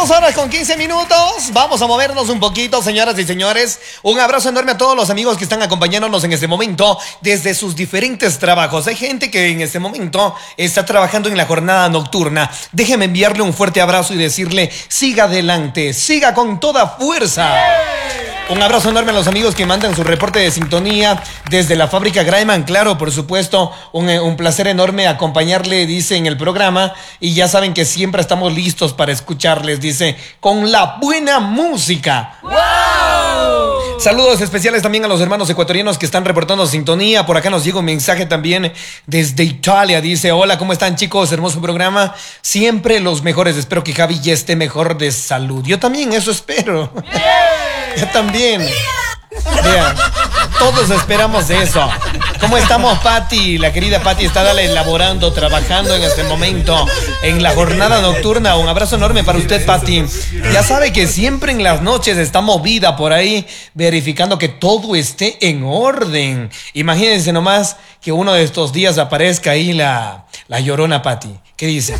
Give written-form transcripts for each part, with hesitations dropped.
22 horas con 15 minutos. Vamos a movernos un poquito, señoras y señores. Un abrazo enorme a todos los amigos que están acompañándonos en este momento desde sus diferentes trabajos. Hay gente que en este momento está trabajando en la jornada nocturna. Déjeme enviarle un fuerte abrazo y decirle: siga adelante, siga con toda fuerza. Un abrazo enorme a los amigos que mandan su reporte de sintonía desde la fábrica Graiman. Claro, por supuesto, un placer enorme acompañarle, dice, en el programa. Y ya saben que siempre estamos listos para escucharles, dice, con la buena música. ¡Wow! Saludos especiales también a los hermanos ecuatorianos que están reportando sintonía. Por acá nos llega un mensaje también desde Italia. Dice: hola, ¿cómo están, chicos? Hermoso programa. Siempre los mejores. Espero que Javi ya esté mejor de salud. Yo también eso espero. Yo también. Vean, todos esperamos eso. ¿Cómo estamos, Pati? La querida Pati está elaborando, trabajando en este momento en la jornada nocturna. Un abrazo enorme para usted, Pati. Ya sabe que siempre en las noches está movida por ahí, verificando que todo esté en orden. Imagínense nomás que uno de estos días aparezca ahí la llorona Pati. ¿Qué dice?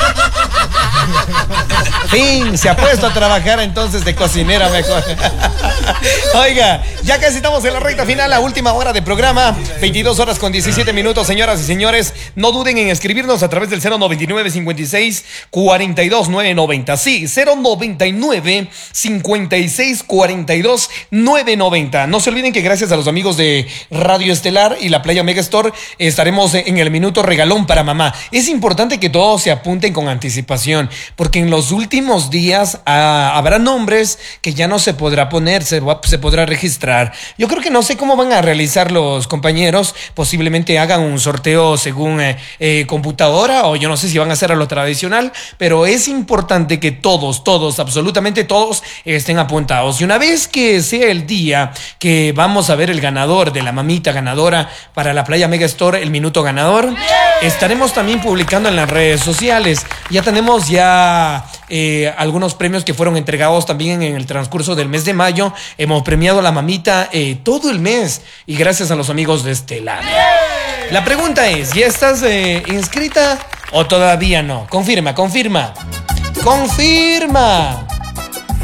Fin, se ha puesto a trabajar entonces de cocinera mejor. Oiga, ya casi estamos en la recta final, la última hora de programa. 22 horas con 17 minutos, señoras y señores. No duden en escribirnos a través del 099 56 42 990. Sí, 099 56 42 990. No se olviden que gracias a los amigos de Radio Estelar y la Playa Megastore estaremos en el minuto regalón para mamá. Es importante que todos se apunten con anticipación, porque en los últimos días habrá nombres que ya no se podrá poner, se podrá registrar. Yo creo que no sé cómo van a realizar los compañeros. Posiblemente hagan un sorteo según computadora, o yo no sé si van a hacer a lo tradicional, pero es importante que todos, absolutamente todos estén apuntados. Y una vez que sea el día que vamos a ver el ganador de la mamita ganadora para la Playa Megastore, el minuto ganador, estaremos también publicando en las redes sociales. Ya tenemos algunos premios que fueron entregados también en el transcurso del mes de mayo. Hemos premiado a la mamita todo el mes, y gracias a los amigos de Estelar. La pregunta es: ¿ya estás inscrita o todavía no? Confirma.